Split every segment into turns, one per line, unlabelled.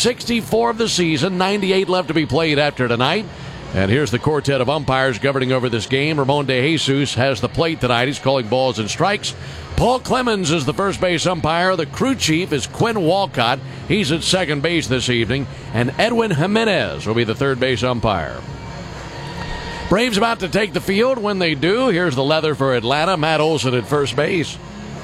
64 of the season, 98 left to be played after tonight. And here's the quartet of umpires governing over this game. Ramon De Jesus has the plate tonight. He's calling balls and strikes. Paul Clemens is the first base umpire. The crew chief is Quinn Walcott. He's at second base this evening. And Edwin Jimenez will be the third base umpire. Braves about to take the field. When they do, here's the leather for Atlanta. Matt Olson at first base.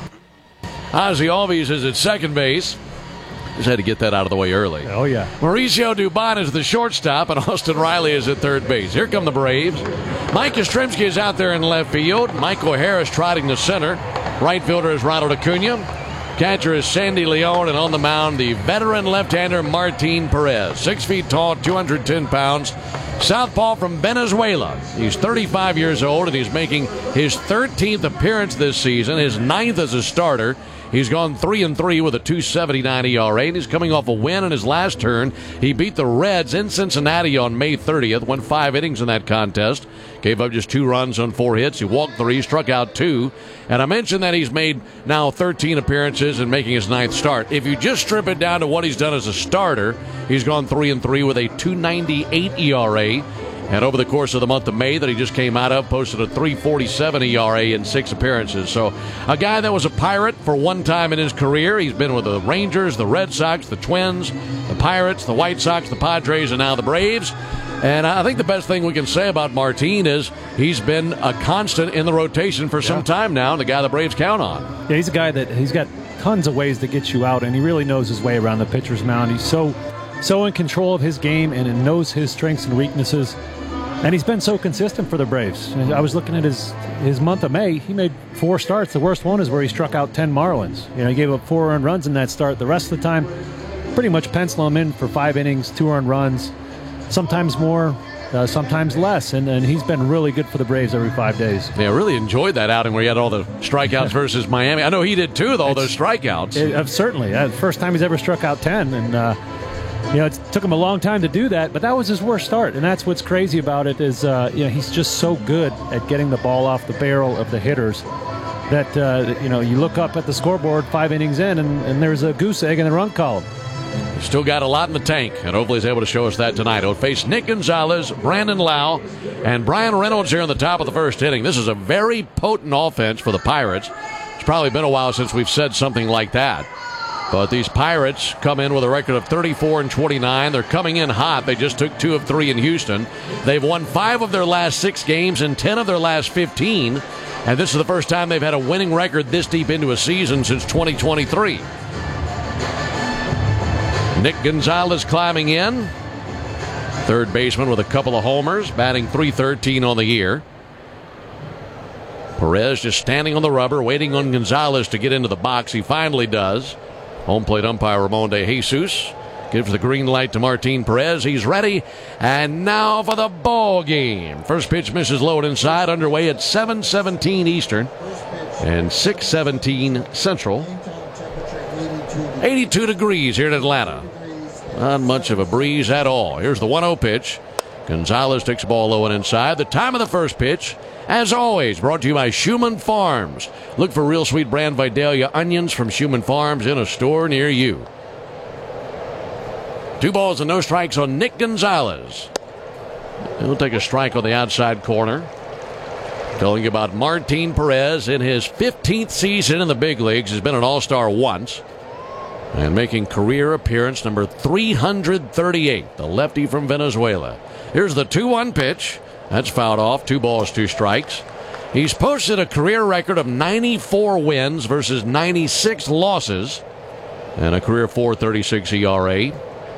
Ozzie Albies is at second base. Just had to get that out of the way early.
Oh, yeah.
Mauricio Dubon is the shortstop, and Austin Riley is at third base. Here come the Braves. Mike Yastrzemski is out there in left field. Michael Harris trotting to center. Right fielder is Ronald Acuna. Catcher is Sandy Leon, and on the mound, the veteran left-hander Martin Perez. 6 feet tall, 210 pounds. Southpaw from Venezuela. He's 35 years old, and he's making his 13th appearance this season, his 9th as a starter. He's gone 3-3 with a 2.79 ERA, and he's coming off a win in his last turn. He beat the Reds in Cincinnati on May 30th, went 5 innings in that contest, gave up just 2 runs on 4 hits. He walked 3, struck out 2, and I mentioned that he's made now 13 appearances and making his 9th start. If you just strip it down to what he's done as a starter, he's gone 3-3 with a 2.98 ERA. And over the course of the month of May that he just came out of, posted a 3.47 ERA in 6 appearances. So a guy that was a Pirate for one time in his career. He's been with the Rangers, the Red Sox, the Twins, the Pirates, the White Sox, the Padres, and now the Braves. And I think the best thing we can say about Martin is he's been a constant in the rotation for some time now, and the guy the Braves count on.
Yeah, he's a guy that he's got tons of ways to get you out, and he really knows his way around the pitcher's mound. He's so in control of his game and knows his strengths and weaknesses. And he's been so consistent for the Braves. I was looking at his month of May. He made 4 starts. The worst one is where he struck out 10 Marlins. He gave up 4 earned runs in that start. The rest of the time, pretty much pencil him in for 5 innings, 2 earned runs, sometimes more, sometimes less. And he's been really good for the Braves every 5 days.
Yeah, I really enjoyed that outing where he had all the strikeouts versus Miami. I know he did too, with all those strikeouts.
Certainly. First time he's ever struck out 10. And, it took him a long time to do that, but that was his worst start. And that's what's crazy about it is, he's just so good at getting the ball off the barrel of the hitters that, you look up at the scoreboard 5 innings in, and there's a goose egg in the run column.
He's still got a lot in the tank, and hopefully he's able to show us that tonight. He'll face Nick Gonzalez, Brandon Lau, and Brian Reynolds here in the top of the first inning. This is a very potent offense for the Pirates. It's probably been a while since we've said something like that. But these Pirates come in with a record of 34-29. They're coming in hot. They just took 2 of 3 in Houston. They've won 5 of their last 6 games and 10 of their last 15. And this is the first time they've had a winning record this deep into a season since 2023. Nick Gonzalez climbing in. Third baseman with a couple of homers, batting .313 on the year. Perez just standing on the rubber, waiting on Gonzalez to get into the box. He finally does. Home plate umpire Ramon De Jesus gives the green light to Martin Perez. He's ready. And now for the ball game. First pitch misses low and inside. Underway at 7:17 Eastern and 6:17 Central. 82 degrees here in Atlanta. Not much of a breeze at all. Here's the 1-0 pitch. Gonzalez takes the ball low and inside. The time of the first pitch, as always, brought to you by Schumann Farms. Look for real sweet brand Vidalia onions from Schumann Farms in a store near you. 2 balls and no strikes on Nick Gonzalez. He'll take a strike on the outside corner. Telling you about Martin Perez in his 15th season in the big leagues. Has been an all-star once. And making career appearance number 338, the lefty from Venezuela. Here's the 2-1 pitch. That's fouled off. 2 balls, 2 strikes. He's posted a career record of 94 wins versus 96 losses and a career .436 ERA.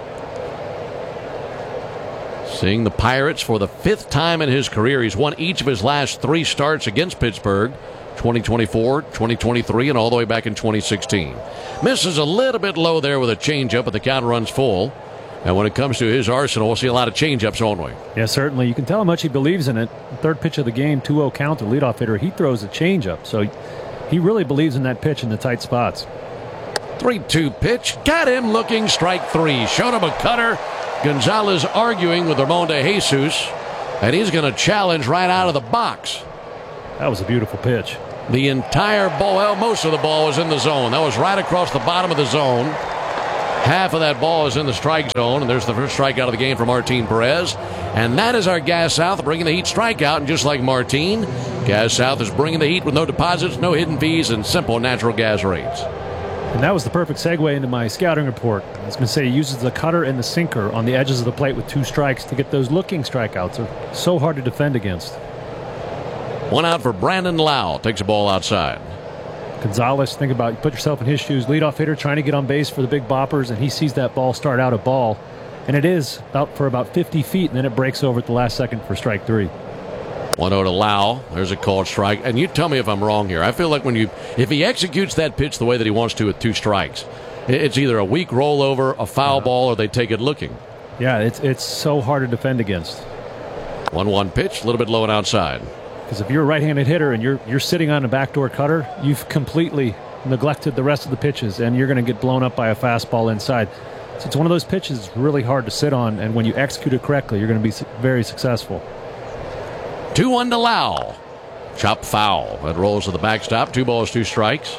Seeing the Pirates for the 5th time in his career. He's won each of his last 3 starts against Pittsburgh. 2024, 2023, and all the way back in 2016. Misses a little bit low there with a changeup, but the count runs full. And when it comes to his arsenal, we'll see a lot of changeups, won't we?
Yeah, certainly. You can tell how much he believes in it. Third pitch of the game, 2-0 count, the leadoff hitter. He throws a changeup, so he really believes in that pitch in the tight spots.
3-2 pitch. Got him looking. Strike 3. Showed him a cutter. Gonzalez arguing with Ramon De Jesus, and he's going to challenge right out of the box.
That was a beautiful pitch.
The entire ball, well, most of the ball was in the zone. That was right across the bottom of the zone. Half of that ball is in the strike zone, and there's the first strikeout of the game for Martin Perez. And that is our Gas South bringing the Heat strikeout. And just like Martin, Gas South is bringing the Heat with no deposits, no hidden fees, and simple natural gas rates.
And that was the perfect segue into my scouting report. I was going to say he uses the cutter and the sinker on the edges of the plate with 2 strikes to get those looking strikeouts. They're so hard to defend against.
1 out for Brandon Lau. Takes a ball outside.
Gonzalez, think about it. Put yourself in his shoes. Leadoff hitter trying to get on base for the big boppers, and he sees that ball start out a ball. And it is out for about 50 feet, and then it breaks over at the last second for strike 3.
1-0 to Lau. There's a called strike. And you tell me if I'm wrong here. I feel like if he executes that pitch the way that he wants to with 2 strikes, it's either a weak rollover, a foul ball, or they take it looking.
Yeah, it's so hard to defend against.
1-1 pitch, a little bit low and outside.
Because if you're a right-handed hitter and you're sitting on a backdoor cutter, you've completely neglected the rest of the pitches, and you're going to get blown up by a fastball inside. So it's one of those pitches that's really hard to sit on, and when you execute it correctly, you're going to be very successful.
2-1 to Lau. Chop foul. That rolls to the backstop. 2 balls, 2 strikes.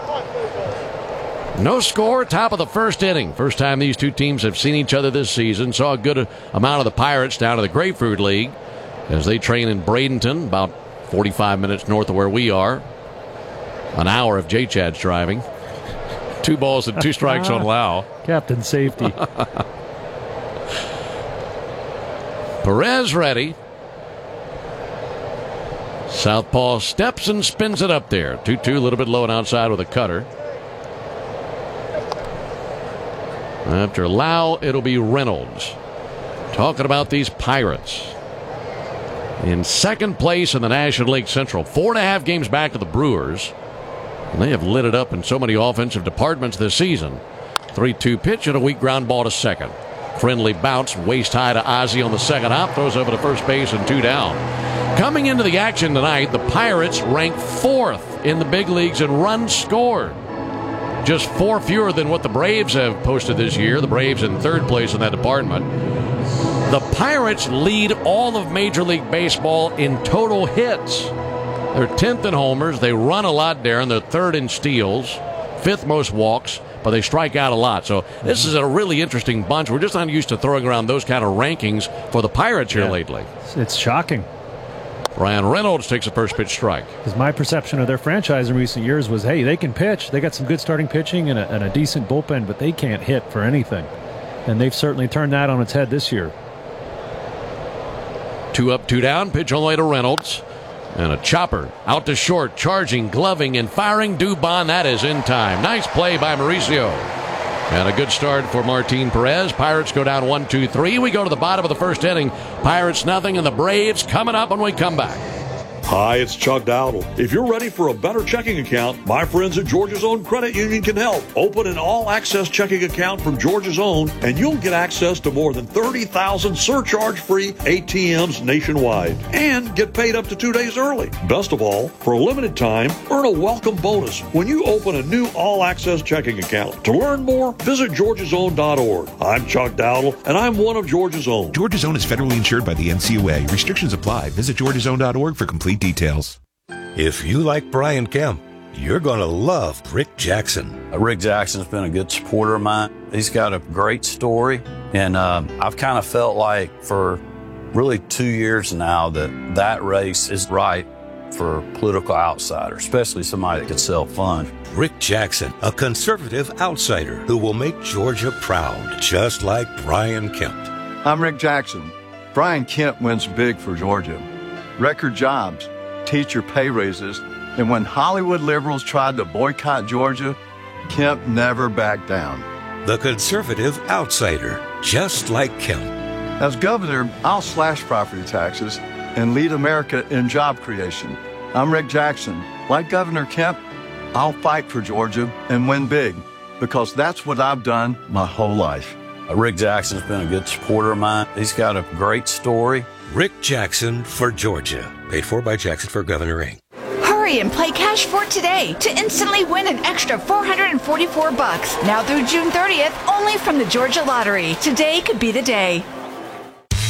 No score, top of the first inning. First time these two teams have seen each other this season. Saw a good amount of the Pirates down to the Grapefruit League as they train in Bradenton, about 45 minutes north of where we are. An hour if J-Chad's driving. 2 balls and 2 strikes on Lau.
Captain Safety.
Perez ready. Southpaw steps and spins it up there. 2-2, a little bit low and outside with a cutter. After Lau, it'll be Reynolds. Talking about these Pirates. In second place in the National League Central. 4.5 games back to the Brewers. And they have lit it up in so many offensive departments this season. 3-2 pitch and a weak ground ball to second. Friendly bounce, waist high to Ozzie on the second hop. Throws over to first base and 2 down. Coming into the action tonight, the Pirates rank 4th in the big leagues in runs scored. Just 4 fewer than what the Braves have posted this year. The Braves in 3rd place in that department. The Pirates lead all of Major League Baseball in total hits. They're 10th in homers. They run a lot, Darren. They're 3rd in steals, 5th most walks, but they strike out a lot. So this is a really interesting bunch. We're just not used to throwing around those kind of rankings for the Pirates here lately.
It's shocking.
Brian Reynolds takes a first pitch strike.
Because my perception of their franchise in recent years was, hey, they can pitch. They got some good starting pitching and a decent bullpen, but they can't hit for anything. And they've certainly turned that on its head this year.
2 up, 2 down. Pitch on the way to Reynolds. And a chopper out to short, charging, gloving, and firing Dubon. That is in time. Nice play by Mauricio. And a good start for Martin Perez. Pirates go down 1-2-3. We go to the bottom of the first inning. Pirates nothing, and the Braves coming up when we come back.
Hi, it's Chuck Dowdle. If you're ready for a better checking account, my friends at Georgia's Own Credit Union can help. Open an all-access checking account from Georgia's Own, and you'll get access to more than 30,000 surcharge-free ATMs nationwide, and get paid up to 2 days early. Best of all, for a limited time, earn a welcome bonus when you open a new all-access checking account. To learn more, visit georgiasown.org. I'm Chuck Dowdle, and I'm one of Georgia's Own.
Georgia's Own is federally insured by the NCUA. Restrictions apply. Visit georgiasown.org for complete details.
If you like Brian Kemp, you're going to love Rick Jackson.
Rick Jackson's been a good supporter of mine. He's got a great story, and I've kind of felt like for really 2 years now that race is right for a political outsider, especially somebody that could sell funds.
Rick Jackson, a conservative outsider who will make Georgia proud, just like Brian Kemp.
I'm Rick Jackson. Brian Kemp wins big for Georgia. Record jobs, teacher pay raises, and when Hollywood liberals tried to boycott Georgia, Kemp never backed down.
The conservative outsider, just like Kemp.
As governor, I'll slash property taxes and lead America in job creation. I'm Rick Jackson. Like Governor Kemp, I'll fight for Georgia and win big, because that's what I've done my whole life.
Rick Jackson's been a good supporter of mine. He's got a great story.
Rick Jackson for Georgia. Paid for by Jackson for Governor Inc.
Hurry and play Cash for today to instantly win an extra $444. Now through June 30th, only from the Georgia Lottery. Today could be the day.